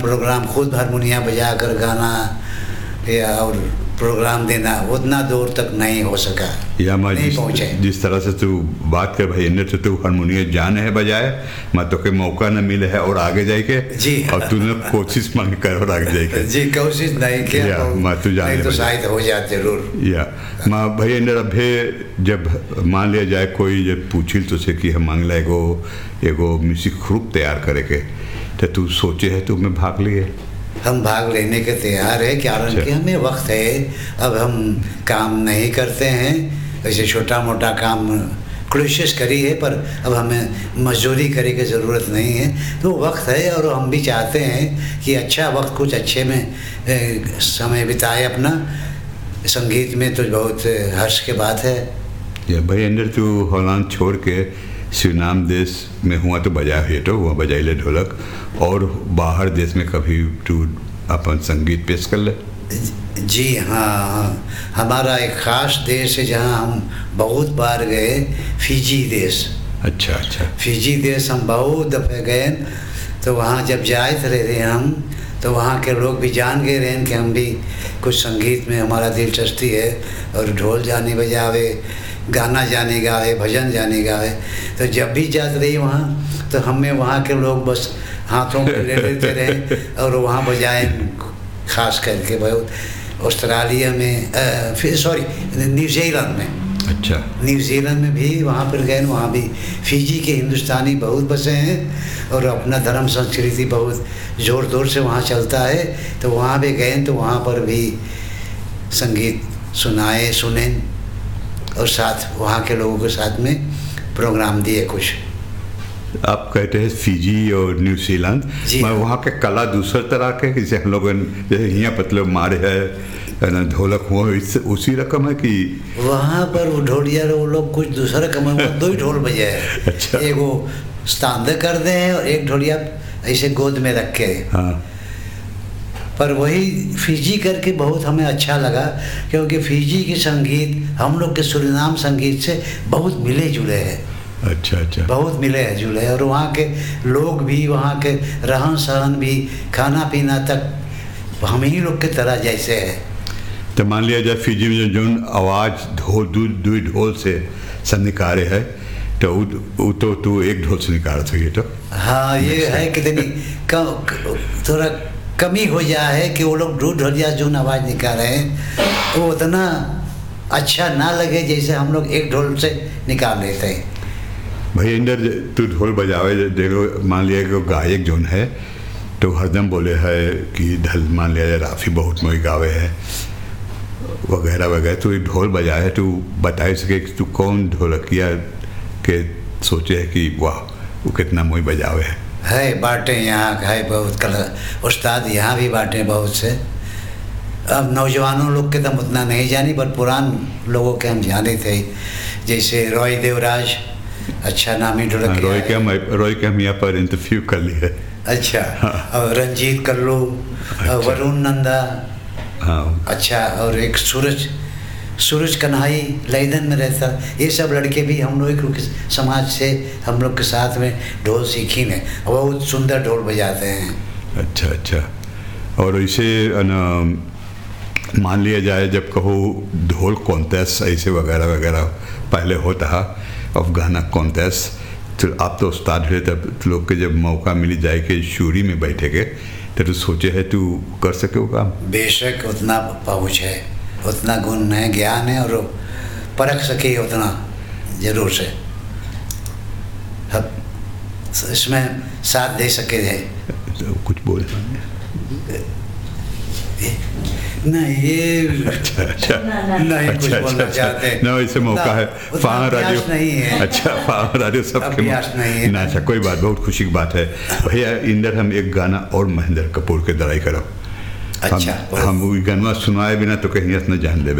Programme खुद हारमोनिया बजा कर गाना या और प्रोग्राम देना उतना दूर तक नहीं हो सका, या नहीं पहुँचे। जिस तरह से तू बात कर भाई इंदर, तो तू हारमोनियम जाने है बजाए मैं तो के मौका न मिले है और आगे जाके जी और तूने कोशिश मांग कर और आगे जाके जी कोशिश नहीं किया, मैं तू जाने तो शायद हो जाए जरूर। या मैं भाई इंदर अभी जब मान लिया जाए कोई जब पूछिल तो से कि हम मांगला एगो म्यूजिक ग्रुप तैयार करे के, तो तू सोचे है तो मैं भाग लिए? हम भाग लेने के तैयार है, कारण कि हमें वक्त है, अब हम काम नहीं करते हैं, ऐसे छोटा मोटा काम कोशिश करी है पर अब हमें मजदूरी करे की ज़रूरत नहीं है, तो वक्त है और हम भी चाहते हैं कि अच्छा वक्त कुछ अच्छे में समय बिताए अपना। संगीत में तो बहुत हर्ष की बात है। या भाई अंदर तू हॉलैंड छोड़ के सूरीनाम देश में हुआ तो बजा है, तो हुआ बजाइले ढोलक, और बाहर देश में कभी तू अपन संगीत पेश कर ले? जी हाँ, हमारा एक ख़ास देश है जहाँ हम बहुत बार गए, फिजी देश। अच्छा अच्छा। फिजी देश हम बहुत दफ़े गए, तो वहाँ जब जाए रहे हम तो वहाँ के लोग भी जान गए रहे कि हम भी कुछ संगीत में हमारा दिलचस्पी है, और ढोल जाने बजावे, गाना जाने गावे, भजन जाने गावे, तो जब भी जाते रही वहाँ तो हमें वहाँ के लोग बस हाथों में ले लेते रहे और वहाँ बजाए, खास करके बहुत ऑस्ट्रेलिया में फिर न्यूजीलैंड में। अच्छा। न्यूजीलैंड में भी वहाँ पर गए, वहाँ भी फिजी के हिंदुस्तानी बहुत बसे हैं और अपना धर्म संस्कृति बहुत ज़ोर तोर से वहाँ चलता है, तो वहाँ भी गए तो वहाँ पर भी संगीत सुने और साथ वहाँ के लोगों के साथ में प्रोग्राम दिए कुछ। आप कहते हैं फिजी और न्यूजीलैंड, मैं वहाँ के कला दूसरे तरह के, जैसे हम लोग जैसे यहाँ पतले मारे है ना ढोलक हुआ, उसी रकम है कि वहाँ पर वो ढोलिया वो लोग कुछ दूसरा रकम है, दो ही ढोल बजे है। अच्छा। एक वो स्तांदे कर दे हैं और एक ढोलिया ऐसे गोद में रख के। हाँ। पर वही फिजी करके बहुत हमें अच्छा लगा, क्योंकि फिजी की संगीत हम लोग के सूरीनाम संगीत से बहुत मिले जुले हैं। अच्छा अच्छा। बहुत मिले जुले हैं, और वहाँ के लोग भी, वहाँ के रहन सहन भी, खाना पीना तक हम ही लोग के तरह जैसे है। तो मान लिया जाए फिजी में जो आवाज़ दो ढोल से निकाले है, तो वो तो तू एक ढोल से निकाल सके तो? हाँ, ये है कितनी थोड़ा कमी हो जाए है कि वो लोग दो ढोलिया जो आवाज़ निकाल रहे हैं वो उतना अच्छा ना लगे जैसे हम लोग एक ढोल से निकाल लेते हैं। भाई इंदर तू ढोल बजावे, देखो मान लिया कि गायक जो है तो हरदम बोले है कि ढल मान लिया जाए राफ़ी बहुत मोई गावे है वगैरह वगैरह, तो ये ढोल बजाए, तू बता सके कि तू कौन ढोलकिया के सोचे है कि वाह वो कितना मोई बजावे है? बाटे यहाँ है बहुत कला उस्ताद, यहाँ भी बाटे बहुत से। अब नौजवानों लोग के तो हम उतना नहीं जानी, पर पुरान लोगों के हम जाने थे, जैसे रॉय देवराज, अच्छा नामी ढोलकिया। रॉय के हम यहाँ पर इंटरव्यू कर लिए। अच्छा। और रंजीत कल्लू। अच्छा। वरुण नंदा। हाँ। अच्छा। और एक सूरज कन्हाई लैदन में रहता, ये सब लड़के भी हम लोग के समाज से हम लोग के साथ में ढोल सीखी ने, बहुत सुंदर ढोल बजाते हैं। अच्छा अच्छा। और इसे मान लिया जाए जब कहो ढोल कॉन्टेस्ट ऐसे वगैरह वगैरह पहले होता है, अफगाना कॉन्टेस्ट, तो आप तो उस्ताद है, तब लोग के जब मौका मिली जाए कि शूरी में बैठे के, तो सोचे है तू कर सके वो काम? बेशक उतना पहुँच है, उतना गुण है, ज्ञान है, और परख सके उतना जरूर से अब इसमें साथ दे सके है। तो कुछ बोल नहीं ये अच्छा अच्छा नहीं कुछ बोलना चाहते हैं ना, इसे मौका है फाहा रेडियो नहीं है। अच्छा, फाहा रेडियो सबके नहीं है ना। अच्छा कोई बात, बहुत खुशी की बात है भैया। इंदर हम एक गाना और महेंद्र कपूर के दराई करो। अच्छा। हम वो गाना सुनाए बिना तो कहीं न जान देवे।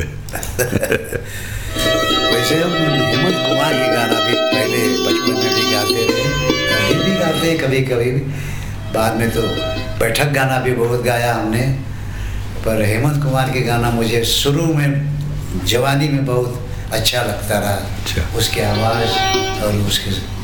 वैसे हम हेमंत कुमार की गाना भी पहले बचपन में भी गाते रहे, अभी भी गाते हैं कभी कभी भी, बाद में तो बैठक गाना भी बहुत गाया हमने, पर हेमंत कुमार के गाना मुझे शुरू में जवानी में बहुत अच्छा लगता रहा। अच्छा। उसकी आवाज़ और उसके